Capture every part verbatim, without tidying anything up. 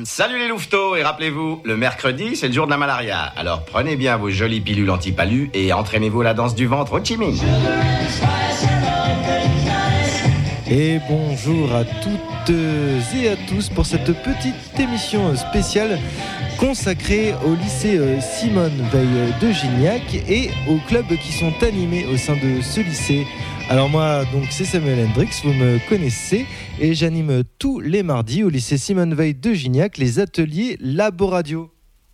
Salut les louveteaux, et rappelez-vous, le mercredi, c'est le jour de la malaria. Alors prenez bien vos jolies pilules anti-palu et entraînez-vous à la danse du ventre au Chi Minh. Et bonjour à toutes et à tous pour cette petite émission spéciale consacrée au lycée Simone Veil de Gignac et aux clubs qui sont animés au sein de ce lycée. Alors moi, donc c'est Samuel Hendrix, vous me connaissez, et j'anime tous les mardis au lycée Simone Veil de Gignac les ateliers Laboradio.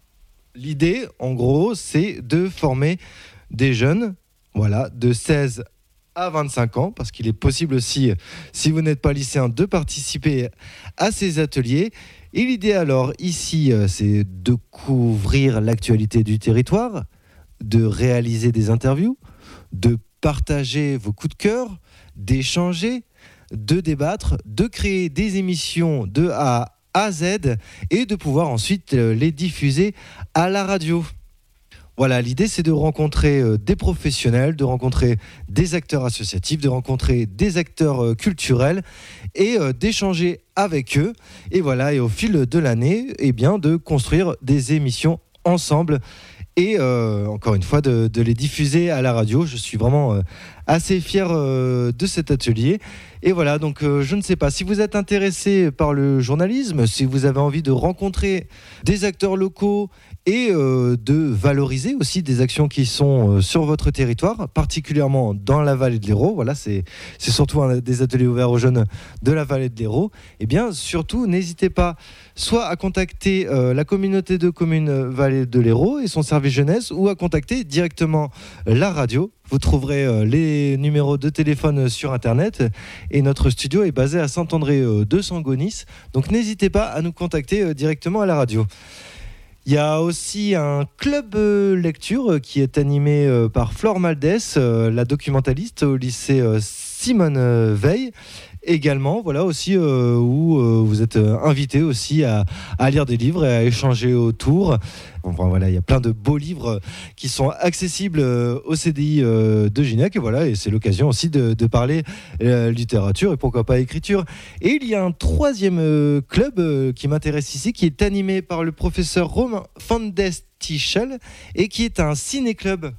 L'idée, en gros, c'est de former des jeunes, voilà, de seize à vingt-cinq ans, parce qu'il est possible aussi, si vous n'êtes pas lycéen, de participer à ces ateliers. Et l'idée alors ici, c'est de couvrir l'actualité du territoire, de réaliser des interviews, de partager vos coups de cœur, d'échanger, de débattre, de créer des émissions de A à Z et de pouvoir ensuite les diffuser à la radio. Voilà, l'idée c'est de rencontrer des professionnels, de rencontrer des acteurs associatifs, de rencontrer des acteurs culturels et d'échanger avec eux. Et voilà, et au fil de l'année, eh bien, de construire des émissions ensemble. Et euh, encore une fois, de, de les diffuser à la radio. Je suis vraiment euh, assez fier euh, de cet atelier. Et voilà, donc euh, je ne sais pas, si vous êtes intéressé par le journalisme, si vous avez envie de rencontrer des acteurs locaux et euh, de valoriser aussi des actions qui sont euh, sur votre territoire, particulièrement dans la vallée de l'Hérault, voilà, c'est, c'est surtout un, des ateliers ouverts aux jeunes de la vallée de l'Hérault, et bien surtout, n'hésitez pas soit à contacter euh, la communauté de communes Vallée de l'Hérault et son service jeunesse, ou à contacter directement la radio. Vous trouverez euh, les numéros de téléphone sur Internet, et notre studio est basé à Saint-André euh, de Sangonis, donc n'hésitez pas à nous contacter euh, directement à la radio. Il y a aussi un club euh, lecture euh, qui est animé euh, par Flore Maldès, euh, la documentaliste au lycée euh, Simone euh, Veil. Également, voilà aussi euh, où euh, vous êtes euh, invité aussi à, à lire des livres et à échanger autour. Enfin, voilà, il y a plein de beaux livres qui sont accessibles euh, au C D I euh, de Gignac, et voilà, et c'est l'occasion aussi de, de parler euh, littérature et pourquoi pas écriture. Et il y a un troisième euh, club euh, qui m'intéresse ici, qui est animé par le professeur Romain Fandestichel et qui est un ciné-club.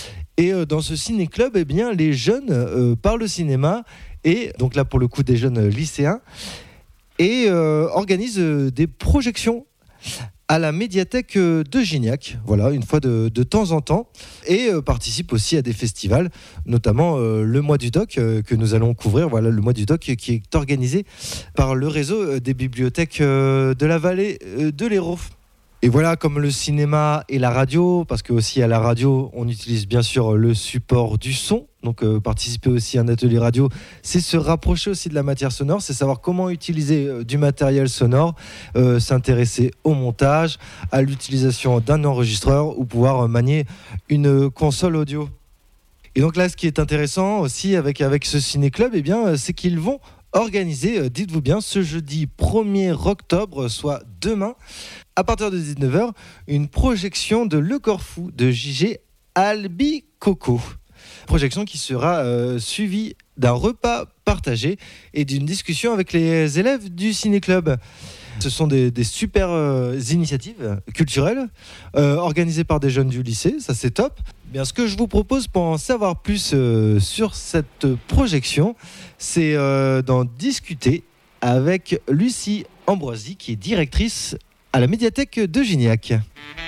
Et euh, dans ce ciné-club, eh bien, les jeunes euh, parlent cinéma. Et donc là, pour le coup, des jeunes lycéens, et euh, organisent euh, des projections à la médiathèque euh, de Gignac, voilà, une fois de, de temps en temps, et euh, participent aussi à des festivals, notamment euh, le mois du doc euh, que nous allons couvrir, voilà, le mois du doc qui est organisé par le réseau des bibliothèques euh, de la vallée euh, de l'Hérault. Et voilà, comme le cinéma et la radio, parce que aussi à la radio, on utilise bien sûr le support du son. Donc euh, participer aussi à un atelier radio, c'est se rapprocher aussi de la matière sonore, c'est savoir comment utiliser euh, du matériel sonore, euh, s'intéresser au montage, à l'utilisation d'un enregistreur ou pouvoir euh, manier une console audio. Et donc là, ce qui est intéressant aussi avec, avec ce ciné-club, eh bien, c'est qu'ils vont organiser, euh, dites-vous bien, ce jeudi premier octobre, soit demain, à partir de dix-neuf heures, une projection de Le Corfou de J G Albicoco. Projection qui sera euh, suivie d'un repas partagé et d'une discussion avec les élèves du ciné-club. Ce sont des, des super euh, initiatives culturelles euh, organisées par des jeunes du lycée, ça c'est top. Bien, ce que je vous propose pour en savoir plus euh, sur cette projection, c'est euh, d'en discuter avec Lucie Ambroisi, qui est directrice à la médiathèque de Gignac.